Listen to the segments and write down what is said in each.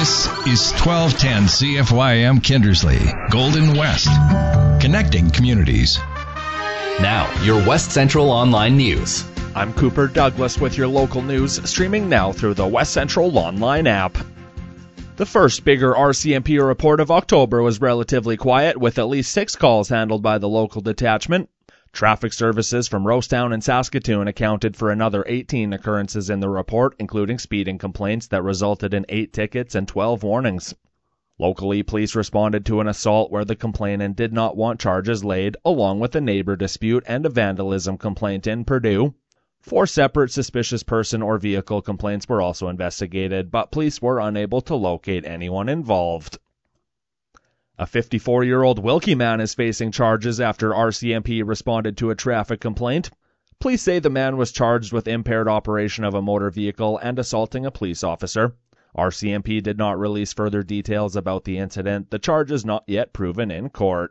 This is 1210 CFYM Kindersley, Golden West, connecting communities. Now, your West Central Online News. I'm Cooper Douglas with your local news, streaming now through the West Central Online app. The first bigger RCMP report of October was relatively quiet, with at least 6 calls handled by the local detachment. Traffic services from Rosetown and Saskatoon accounted for another 18 occurrences in the report, including speeding complaints that resulted in 8 tickets and 12 warnings. Locally, police responded to an assault where the complainant did not want charges laid, along with a neighbor dispute and a vandalism complaint in Purdue. 4 separate suspicious person or vehicle complaints were also investigated, but police were unable to locate anyone involved. A 54-year-old Wilkie man is facing charges after RCMP responded to a traffic complaint. Police say the man was charged with impaired operation of a motor vehicle and assaulting a police officer. RCMP did not release further details about the incident. The charge is not yet proven in court.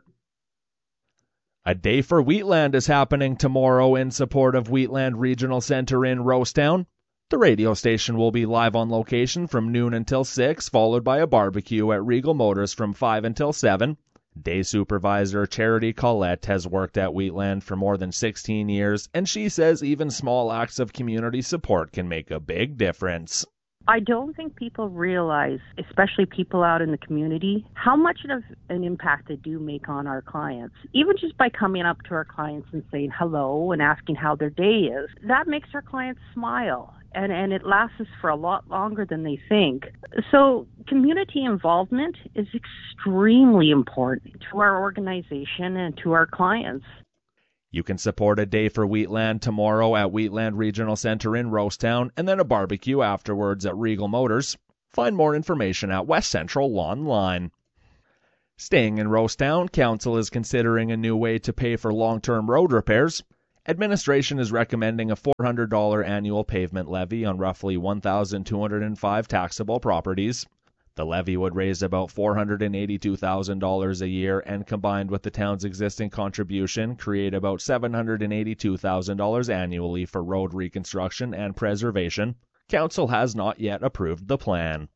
A Day for Wheatland is happening tomorrow in support of Wheatland Regional Centre in Rosetown. The radio station will be live on location from noon until 6, followed by a barbecue at Regal Motors from 5 until 7. Day supervisor Charity Collette has worked at Wheatland for more than 16 years, and she says even small acts of community support can make a big difference. I don't think people realize, especially people out in the community, how much of an impact they do make on our clients. Even just by coming up to our clients and saying hello and asking how their day is, that makes our clients smile. And it lasts us for a lot longer than they think. So community involvement is extremely important to our organization and to our clients. You can support A Day for Wheatland tomorrow at Wheatland Regional Centre in Rosetown, and then a barbecue afterwards at Regal Motors. Find more information at West Central Online. Staying in Rosetown, Council is considering a new way to pay for long-term road repairs. Administration is recommending a $400 annual pavement levy on roughly 1,205 taxable properties. The levy would raise about $482,000 a year and, combined with the town's existing contribution, create about $782,000 annually for road reconstruction and preservation. Council has not yet approved the plan.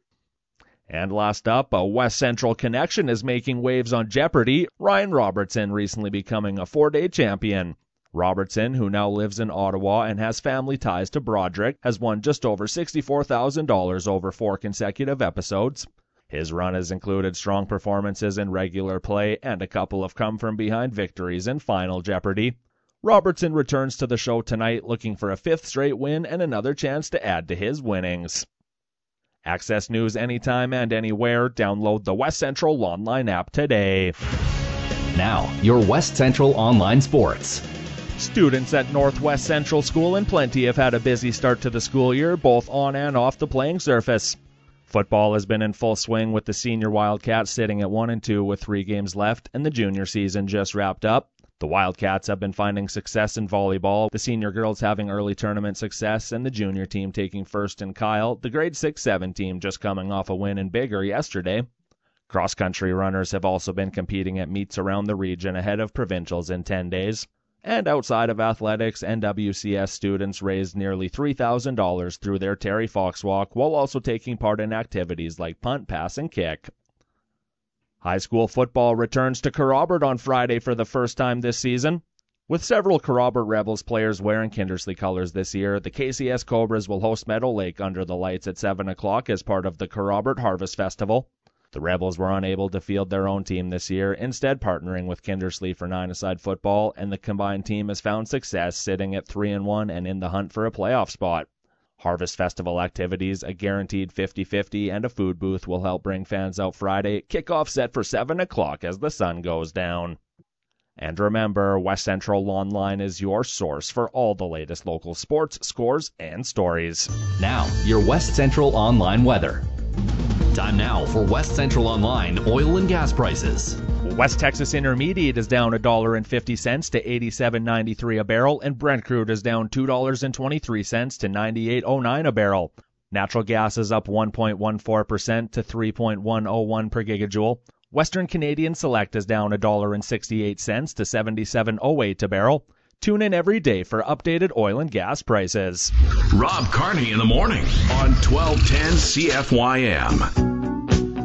And last up, a West Central connection is making waves on Jeopardy! Ryan Robertson recently becoming a 4-day champion. Robertson, who now lives in Ottawa and has family ties to Broderick, has won just over $64,000 over 4 consecutive episodes. His run has included strong performances in regular play and a couple of come-from-behind victories in Final Jeopardy! Robertson returns to the show tonight looking for a 5th straight win and another chance to add to his winnings. Access news anytime and anywhere. Download the West Central Online app today. Now, your West Central Online Sports. Students at Northwest Central School in Plenty have had a busy start to the school year, both on and off the playing surface. Football has been in full swing with the senior Wildcats sitting at 1-2 with 3 games left, and the junior season just wrapped up. The Wildcats have been finding success in volleyball, the senior girls having early tournament success, and the junior team taking first in Kyle, the grade 6-7 team just coming off a win in Biggar yesterday. Cross-country runners have also been competing at meets around the region ahead of provincials in 10 days. And outside of athletics, NWCS students raised nearly $3,000 through their Terry Fox Walk while also taking part in activities like punt, pass, and kick. High school football returns to Kerrobert on Friday for the first time this season. With several Kerrobert Rebels players wearing Kindersley colors this year, the KCS Cobras will host Meadow Lake under the lights at 7 o'clock as part of the Kerrobert Harvest Festival. The Rebels were unable to field their own team this year, instead partnering with Kindersley for 9-a-side football, and the combined team has found success, sitting at 3-1 and in the hunt for a playoff spot. Harvest Festival activities, a guaranteed 50-50, and a food booth will help bring fans out Friday. Kickoff set for 7 o'clock as the sun goes down. And remember, West Central Online is your source for all the latest local sports, scores, and stories. Now, your West Central Online weather. Time now for West Central Online oil and gas prices. West Texas Intermediate is down $1.50 to $87.93 a barrel, and Brent crude is down $2.23 to $98.09 a barrel. Natural gas is up 1.14% to 3.101 per gigajoule. Western Canadian Select is down $1.68 to $77.08 a barrel. Tune in every day for updated oil and gas prices. Rob Carney in the morning on 1210 CFYM.